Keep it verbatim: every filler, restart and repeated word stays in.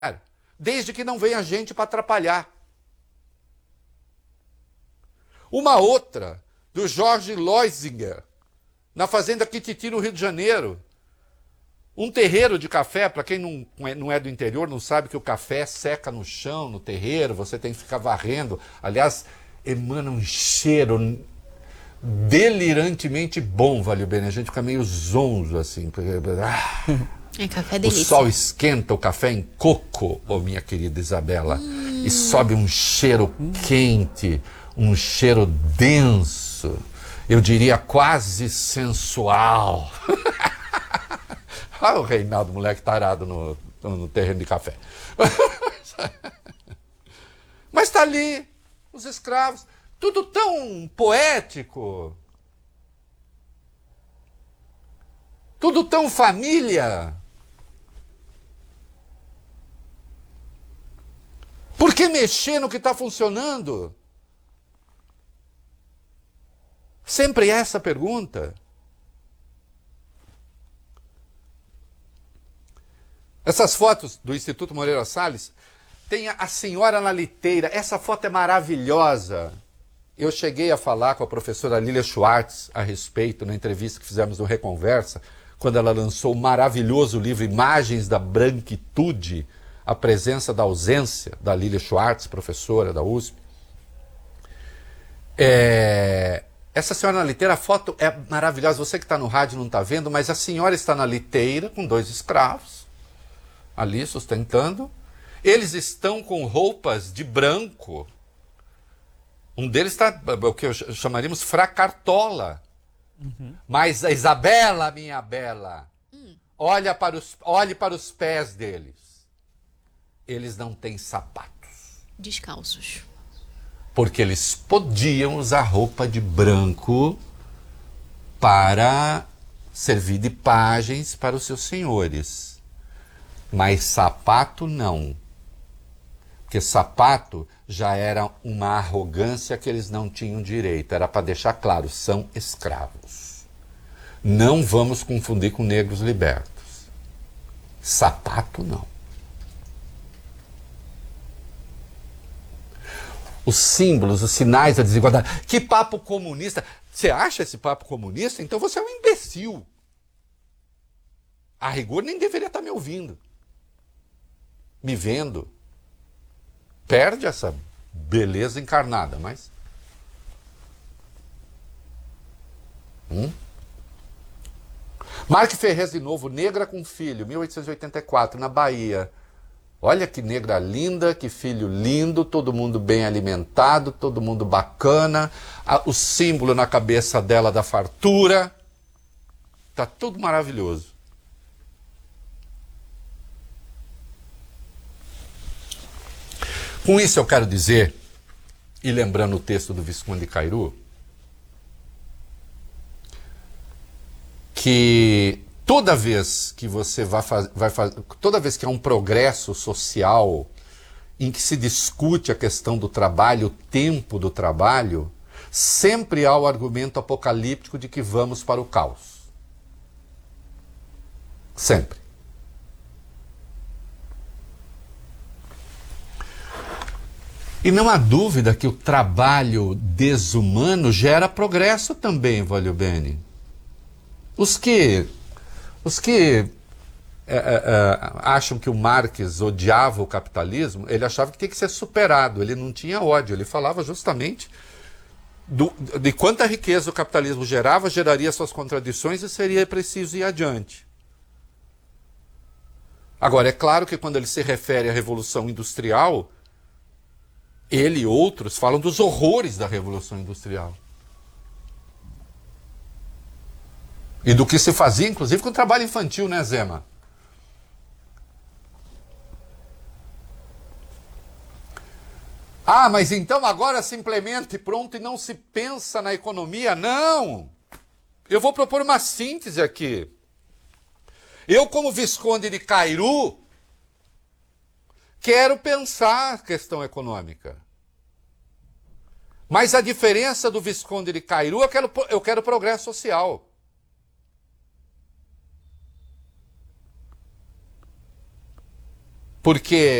desde que não venha gente para atrapalhar. Uma outra, do Jorge Loisinger, na Fazenda Kititi, no Rio de Janeiro. Um terreiro de café, para quem não é, não é do interior, não sabe que o café seca no chão, no terreiro, você tem que ficar varrendo. Aliás, emana um cheiro delirantemente bom, valeu bem. A gente fica meio zonzo, assim. Porque, ah, é café o delícia. sol esquenta o café em coco, oh, minha querida Isabela, hum. e sobe um cheiro quente, um cheiro denso, eu diria quase sensual. Olha o Reinaldo, moleque tarado no, no terreno de café. Mas está ali, os escravos, tudo tão poético, tudo tão família. Por que mexer no que está funcionando? Sempre essa pergunta. Essas fotos do Instituto Moreira Salles, tem a senhora na liteira. Essa foto é maravilhosa. Eu cheguei a falar com a professora Lília Schwartz a respeito, na entrevista que fizemos no Reconversa, quando ela lançou o maravilhoso livro Imagens da Branquitude, a presença da ausência, da Lília Schwartz, professora da U S P. É... Essa senhora na liteira, a foto é maravilhosa. Você que está no rádio não está vendo, mas a senhora está na liteira com dois escravos ali sustentando. Eles estão com roupas de branco. Um deles está, o que chamaríamos fracartola. Uhum. Mas a Isabela, minha bela, hum. olha para os, olhe para os pés deles. Eles não têm sapatos. Descalços. Porque eles podiam usar roupa de branco para servir de pajens para os seus senhores. Mas sapato não. Porque sapato já era uma arrogância que eles não tinham direito. Era para deixar claro, são escravos. Não vamos confundir com negros libertos. Sapato não. Os símbolos, os sinais da desigualdade. Que papo comunista. Você acha esse papo comunista? Então você é um imbecil. A rigor nem deveria estar me ouvindo. Me vendo. Perde essa beleza encarnada, mas... Hum? Marque Ferrez de novo, Negra com Filho, mil oitocentos e oitenta e quatro, na Bahia. Olha que negra linda, que filho lindo, todo mundo bem alimentado, todo mundo bacana, o símbolo na cabeça dela da fartura. Tá tudo maravilhoso. Com isso eu quero dizer, e lembrando o texto do Visconde de Cairu, que toda vez que você vai fazer, vai faz... toda vez que há um progresso social em que se discute a questão do trabalho, o tempo do trabalho, sempre há o argumento apocalíptico de que vamos para o caos. Sempre. E não há dúvida que o trabalho desumano gera progresso também, Valio Bene. Os que, os que é, é, acham que o Marx odiava o capitalismo, ele achava que tinha que ser superado, ele não tinha ódio, ele falava justamente do, de quanta riqueza o capitalismo gerava, geraria suas contradições e seria preciso ir adiante. Agora, é claro que quando ele se refere à Revolução Industrial, ele e outros falam dos horrores da Revolução Industrial. E do que se fazia, inclusive, com o trabalho infantil, né, Zema? Ah, mas então agora se implementa e pronto e não se pensa na economia? Não! Eu vou propor uma síntese aqui. Eu, como Visconde de Cairu, quero pensar a questão econômica. Mas a diferença do Visconde de Cairu, eu quero, eu quero progresso social. Porque